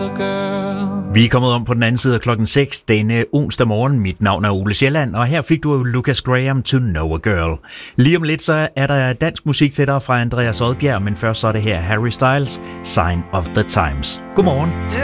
other girl. Vi er kommet om på den anden side af klokken 6 denne onsdag morgen. Mit navn er Ole Sjælland, og her fik du Lucas Graham To Know a Girl. Lige om lidt så er der dansk musik til dig fra Andreas Odbjerg, men først så er det her Harry Styles, Sign of the Times. Godmorgen.